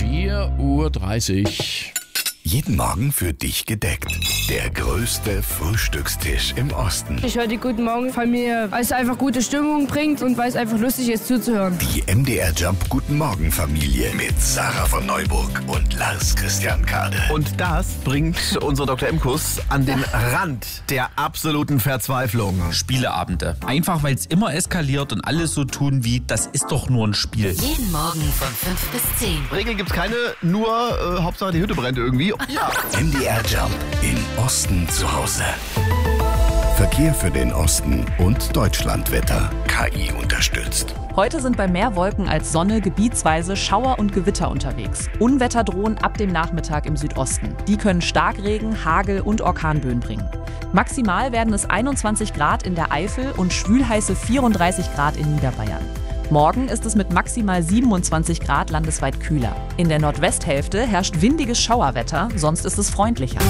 4:30 Uhr. Jeden Morgen für dich gedeckt. Der größte Frühstückstisch im Osten. Ich höre die Guten Morgen Familie, weil es einfach gute Stimmung bringt und weil es einfach lustig ist zuzuhören. Die MDR Jump Guten Morgen Familie mit Sarah von Neuburg und Lars Christian Kade. Und das bringt unsere Dr. Imkus an den Rand der absoluten Verzweiflung. Spieleabende. Einfach weil es immer eskaliert und alle so tun wie, das ist doch nur ein Spiel. Jeden Morgen von 5 bis 10. Regeln gibt's keine, nur Hauptsache die Hütte brennt irgendwie. Ja. MDR Jump im Osten zu Hause. Verkehr für den Osten und Deutschlandwetter. KI unterstützt. Heute sind bei mehr Wolken als Sonne gebietsweise Schauer und Gewitter unterwegs. Unwetter drohen ab dem Nachmittag im Südosten. Die können Starkregen, Hagel und Orkanböen bringen. Maximal werden es 21 Grad in der Eifel und schwülheiße 34 Grad in Niederbayern. Morgen ist es mit maximal 27 Grad landesweit kühler. In der Nordwesthälfte herrscht windiges Schauerwetter, sonst ist es freundlicher.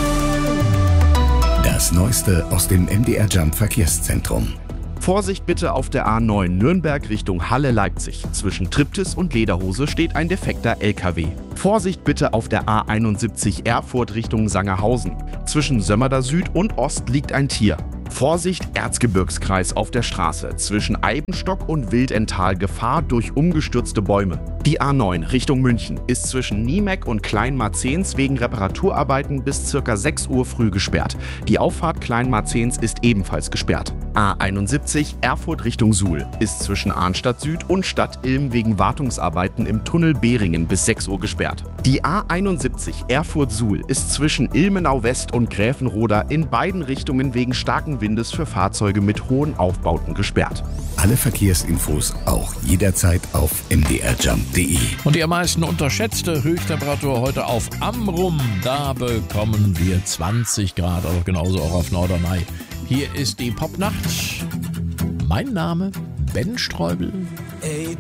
Das Neueste aus dem MDR Jump Verkehrszentrum. Vorsicht bitte auf der A9 Nürnberg Richtung Halle-Leipzig. Zwischen Triptis und Lederhose steht ein defekter LKW. Vorsicht bitte auf der A71 Erfurt Richtung Sangerhausen. Zwischen Sömmerda Süd und Ost liegt ein Tier. Vorsicht Erzgebirgskreis auf der Straße. Zwischen Eibenstock und Wildental Gefahr durch umgestürzte Bäume. Die A9 Richtung München ist zwischen Niemeck und Kleinmarzens wegen Reparaturarbeiten bis ca. 6 Uhr früh gesperrt. Die Auffahrt Kleinmarzens ist ebenfalls gesperrt. A71 Erfurt Richtung Suhl ist zwischen Arnstadt Süd und Stadt Ilm wegen Wartungsarbeiten im Tunnel Behringen bis 6 Uhr gesperrt. Die A71 Erfurt-Suhl ist zwischen Ilmenau West und Gräfenroda in beiden Richtungen wegen starken Windes für Fahrzeuge mit hohen Aufbauten gesperrt. Alle Verkehrsinfos auch jederzeit auf mdrjump.de. Und die am meisten unterschätzte Höchsttemperatur heute auf Amrum. Da bekommen wir 20 Grad, aber genauso auch auf Norderney. Hier ist die Popnacht. Mein Name Ben Streubel. Ey,